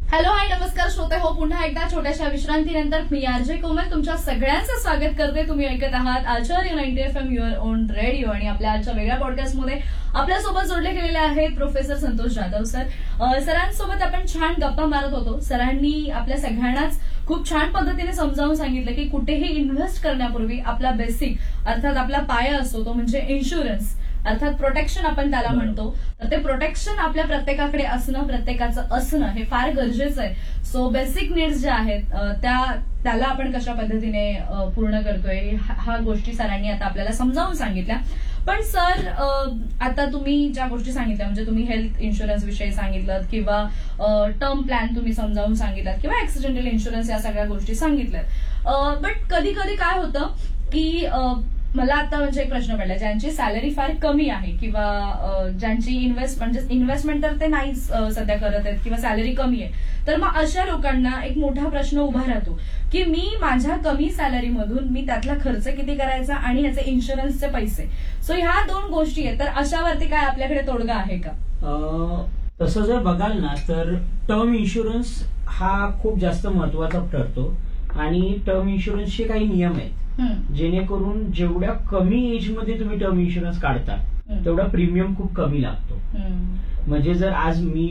Hello hi नमस्कार श्रोते हो पुन्हा एकदा छोट्याशा विश्रांतीनंतर मी आरजे कोमल तुमच्या सगळ्यांचं स्वागत करते. तुम्ही ऐकत आहात आचार्य 90 FM युअर ओन रेडिओ आणि आपल्या आजच्या वेगळ्या पॉडकास्टमध्ये आपल्यासोबत जोडले गेलेले आहेत प्रोफेसर संतोष जाधव सर. सरांसोबत आपण छान गप्पा मारत होतो. सरांनी आपल्या सगळ्यांनाच खूप छान पद्धतीने समजावून सांगितलं की कुठेही इन्व्हेस्ट करण्यापूर्वी आपला बेसिक अर्थात आपला पाया असतो तो म्हणजे इन्शुरन्स अर्थात प्रोटेक्शन आपण त्याला म्हणतो. तर ते प्रोटेक्शन आपल्या प्रत्येकाकडे असणं प्रत्येकाचं असणं हे फार गरजेचं आहे. सो बेसिक नीड्स ज्या आहेत त्याला आपण कशा पद्धतीने पूर्ण करतोय हा गोष्टी सरांनी आता आपल्याला समजावून सांगितल्या. पण सर आता तुम्ही ज्या गोष्टी सांगितल्या म्हणजे तुम्ही हेल्थ इन्शुरन्स विषयी सांगितलं किंवा टर्म प्लॅन तुम्ही समजावून सांगितलं किंवा ऍक्सिडेंटल इन्शुरन्स या सगळ्या गोष्टी सांगितल्यात. बट कधी कधी काय होतं की मला आता म्हणजे एक प्रश्न पडला ज्यांची सॅलरी फार कमी आहे किंवा ज्यांची इन्व्हेस्टमेंट तर ते नाहीच सध्या करत आहेत किंवा सॅलरी कमी आहे तर मग अशा लोकांना एक मोठा प्रश्न उभा राहतो की मी माझ्या कमी सॅलरीमधून मी त्यातला खर्च किती करायचा आणि ह्याचे इन्शुरन्सचे पैसे. सो ह्या दोन गोष्टी आहेत तर अशावरती काय आपल्याकडे तोडगा आहे का? तसं जर बघाल ना तर टर्म इन्शुरन्स हा खूप जास्त महत्वाचा ठरतो आणि टर्म इन्शुरन्सचे काही नियम आहेत जेणेकरून जेवढ्या कमी एज मध्ये तुम्ही टर्म इन्शुरन्स काढता तेवढा प्रीमियम खूप कमी लागतो. म्हणजे जर आज मी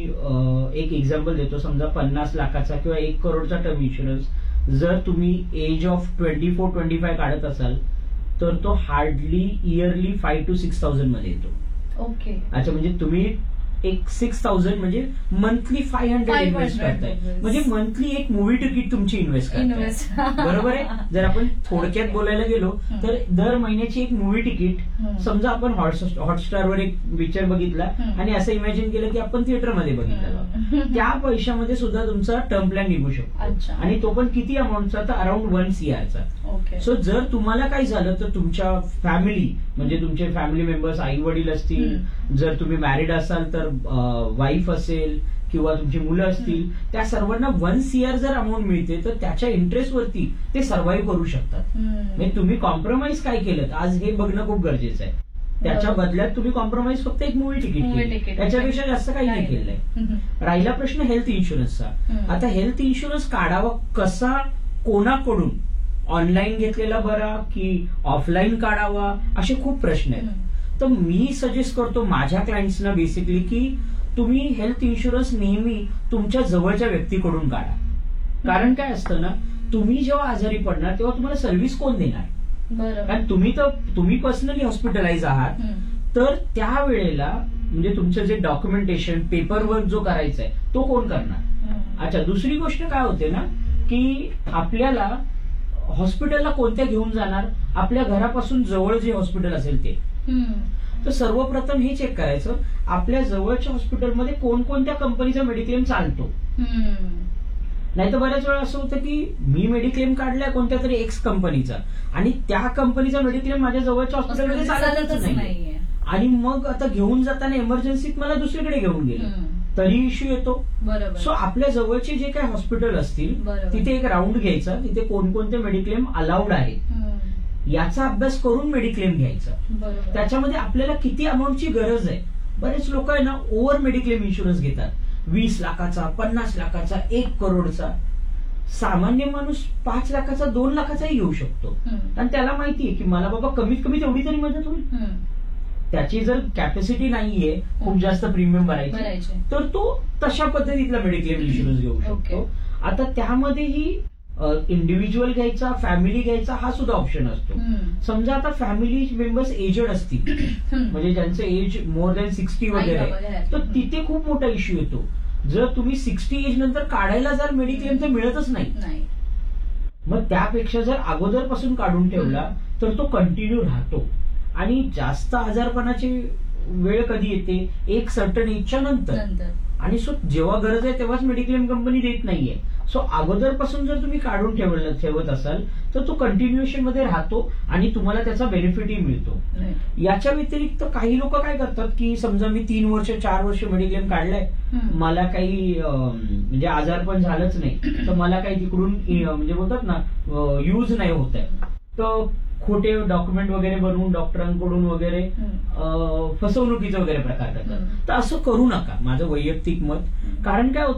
एक एक्झाम्पल देतो समजा 50 लाखाचा किंवा 1 करोडचा टर्म इन्शुरन्स जर तुम्ही एज ऑफ 24-25 काढत असाल तर तो हार्डली इयरली 5,000 to 6,000 मध्ये येतो. ओके अच्छा म्हणजे तुम्ही एक 6,000 म्हणजे मंथली 500 इन्व्हेस्ट करताय म्हणजे मंथली एक मूवी तिकीट तुमची इन्व्हेस्ट करताय. बरोबर आहे. जर आपण थोडक्यात बोलायला गेलो तर दर महिन्याची एक मूवी तिकीट समजा आपण हॉटस्टारवर एक पिक्चर बघितला आणि असं इमॅजिन केलं की आपण थिएटरमध्ये बघितलं त्या पैशामध्ये सुद्धा तुमचा टर्म प्लॅन निघू शकतो आणि तो पण किती अमाऊंटचा तर अराउंड 1 CRचा. सो जर तुम्हाला काय झालं तर तुमच्या फॅमिली म्हणजे तुमचे फॅमिली मेंबर्स आई वडील असतील जर तुम्ही मॅरिड असाल तर वाईफ असेल किंवा तुमची मुलं असतील त्या सर्वांना 1 CR जर अमाऊंट मिळते तर त्याच्या इंटरेस्टवरती ते सर्व्हाइव्ह करू शकतात. म्हणजे तुम्ही कॉम्प्रोमाइज काय केलं आज हे बघणं खूप गरजेचं आहे. त्याच्या बदल्यात तुम्ही कॉम्प्रोमाइज फक्त एक मूवी तिकीट त्याच्यापेक्षा जास्त काही नाही केलंय. राहिला प्रश्न हेल्थ इन्शुरन्सचा. आता हेल्थ इन्शुरन्स काढावा कसा कोणाकडून ऑनलाईन घेतलेला बरा की ऑफलाईन काढावा असे खूप प्रश्न आहेत. तर मी सजेस्ट करतो माझ्या क्लायंट्सना बेसिकली की तुम्ही हेल्थ इन्शुरन्स नेहमी तुमच्या जवळच्या व्यक्तीकडून काढा. कारण काय असतं ना तुम्ही जेव्हा आजारी पडणार तेव्हा तुम्हाला सर्व्हिस कोण देणार. कारण तुम्ही पर्सनली हॉस्पिटलाइज आहात तर त्यावेळेला म्हणजे तुमचं जे डॉक्युमेंटेशन पेपर वर्क जो करायचा आहे तो कोण करणार. अच्छा दुसरी गोष्ट काय होते ना की आपल्याला हॉस्पिटलला कोणत्या घेऊन जाणार आपल्या घरापासून जवळ जे हॉस्पिटल असेल ते. तर सर्वप्रथम हे चेक करायचं आपल्या जवळच्या हॉस्पिटलमध्ये कोणकोणत्या कंपनीचा मेडिक्लेम चालतो. नाही तर बऱ्याच वेळा असं होतं की मी मेडिक्लेम काढलाय कोणत्या तरी एक्स कंपनीचा आणि त्या कंपनीचा मेडिक्लेम माझ्या जवळच्या हॉस्पिटलमध्ये चालतच नाही आणि मग आता घेऊन जाताना इमर्जन्सीत मला दुसरीकडे घेऊन गेलं तरी इश्यू येतो. सो आपल्या जवळचे जे काही हॉस्पिटल असतील तिथे एक राऊंड घ्यायचा तिथे कोणकोणते मेडिक्लेम अलाउड आहेत याचा अभ्यास करून मेडिक्लेम घ्यायचा. त्याच्यामध्ये आपल्याला किती अमाऊंटची गरज आहे. बरेच लोक आहे ना ओव्हर मेडिक्लेम इन्शुरन्स घेतात 20 लाखाचा 50 लाखाचा 1 करोडचा. सामान्य माणूस 5 लाखाचा 2 लाखाचाही घेऊ शकतो आणि त्याला माहितीये की मला बाबा कमीत कमी तेवढी तरी मदत होईल. त्याची जर कॅपॅसिटी नाहीये खूप जास्त प्रीमियम भरायची तर तो तशा पद्धतीतला मेडिक्लेम इन्शुरन्स घेऊ शकतो. आता त्यामध्येही इंडिव्हिज्युअल घ्यायचा फॅमिली घ्यायचा हा सुद्धा ऑप्शन असतो. समजा आता फॅमिली मेंबर्स एजेड असतील म्हणजे ज्यांचं एज मोर दॅन 60 वगैरे तर तिथे खूप मोठा इश्यू येतो. जर तुम्ही 60 एज नंतर काढायला जर मेडिक्लेम तर मिळतच नाही. मग त्यापेक्षा जर अगोदरपासून काढून ठेवला तर तो कंटिन्यू राहतो आणि जास्त आजारपणाची वेळ कधी येते एक सर्टन एजच्या नंतर आणि सो जेव्हा गरज आहे तेव्हाच मेडिक्लेम कंपनी देत नाहीये. सो अगोदरपासून जर तुम्ही काढून ठेवत असाल तर तो कंटिन्युएशन मध्ये राहतो आणि तुम्हाला त्याचा बेनिफिटही मिळतो. याच्या व्यतिरिक्त काही लोक काय करतात की समजा मी 3 वर्ष 4 वर्ष मेडिक्लेम काढलाय मला काही म्हणजे आजारपण झालंच नाही तर मला काही तिकडून म्हणजे बोलतात ना यूज नाही होत आहे तर खोटे डॉक्युमेंट वगैरे बनवून डॉक्टरांकडून वगैरे फसवणुकीचे वगैरे प्रकार करतात. तर असं करू नका माझं वैयक्तिक मत. कारण काय